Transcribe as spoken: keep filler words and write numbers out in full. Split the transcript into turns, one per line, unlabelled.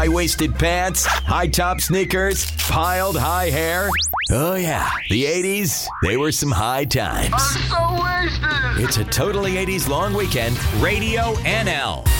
High-waisted pants, high-top sneakers, piled high hair. Oh, yeah. The eighties, they were some high times.
I'm so wasted.
It's a totally eighties long weekend.
Radio N L.